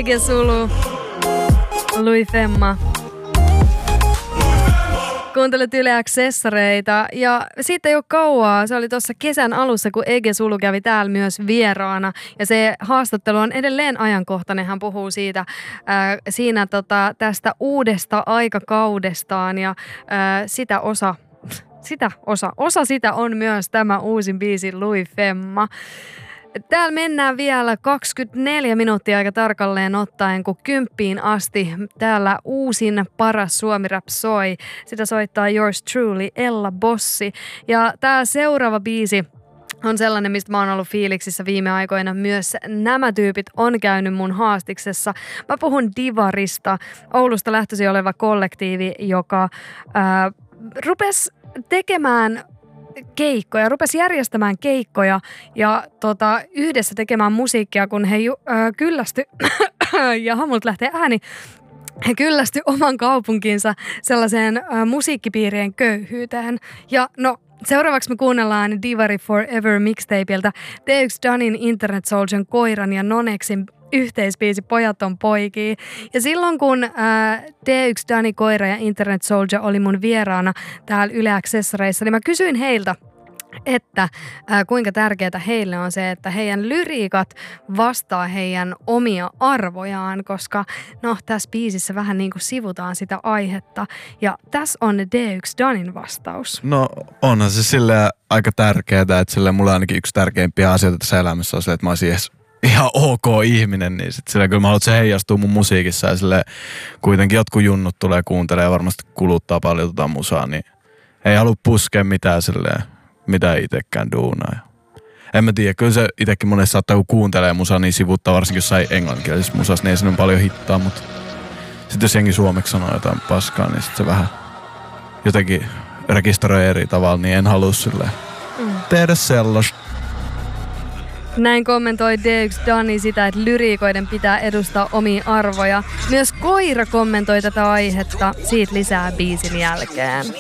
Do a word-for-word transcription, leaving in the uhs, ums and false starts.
Ege Sulu, Louis Femma. Kuuntelet Yle Accessoreita ja siitä ei ole kauaa. Se oli tuossa kesän alussa, kun Ege Sulu kävi täällä myös vieraana. Ja se haastattelu on edelleen ajankohtainen. Hän puhuu siitä, ää, siinä tota, tästä uudesta aikakaudestaan ja ää, sitä osa, sitä osa, osa sitä on myös tämä uusin biisi Louis Femma. Täällä mennään vielä kaksikymmentäneljä minuuttia aika tarkalleen ottaen, kun kymppiin asti täällä uusin paras Suomi Rap soi. Sitä soittaa Yours Truly, Ella Bossi. Ja tää seuraava biisi on sellainen, mistä mä oon ollut fiiliksissä viime aikoina. Myös nämä tyypit on käynyt mun haastiksessa. Mä puhun Divarista, Oulusta lähtöisin oleva kollektiivi, joka ää, rupesi tekemään keikkoja, rupesi järjestämään keikkoja ja tota, yhdessä tekemään musiikkia, kun he ju, äh, kyllästy, ja multa lähtee ääni, he kyllästy oman kaupunkinsa sellaiseen äh, musiikkipiirien köyhyyteen. Ja no, seuraavaksi me kuunnellaan Divari Forever mixtapeiltä D yksi Danin, Internet Soldierin, Koiran ja Nonexin yhteisbiisi Pojat on poikia. Ja silloin kun ää, D yksi Dani, Koira ja Internet Soldier oli mun vieraana täällä Yle Accessoreissa, niin mä kysyin heiltä, että ää, kuinka tärkeää heille on se, että heidän lyriikat vastaa heidän omia arvojaan, koska no tässä biisissä vähän niin kuin sivutaan sitä aihetta. Ja tässä on D yksi Danin vastaus. No onhan se silleen aika tärkeää, että silleen mulla ainakin yksi tärkeimpiä asioita tässä elämässä on se, että mä olisin edes ihan ok ihminen, niin sit silleen kyllä mä haluan, että se heijastuu mun musiikissa ja silleen kuitenkin jotkut junnut tulee kuuntelemaan ja varmasti kuluttaa paljon tota musaa, niin ei halua puskea mitään silleen, mitä itsekään duunaa. En mä tiedä, kyllä se itsekin monesti saattaa, kun kuuntelee musaa, niin sivuttaa varsinkin jossain englanninkielisessä musassa, niin ei sinne paljon hittaa, mutta sitten jos jengi suomeksi sanoo jotain paskaa, niin sit se vähän jotenkin rekisteröi eri tavalla, niin en halua silleen mm. tehdä sellaista. Näin kommentoi D yksi Dani sitä, että lyriikoiden pitää edustaa omia arvoja. Myös Koira kommentoi tätä aihetta, siitä lisää biisin jälkeen.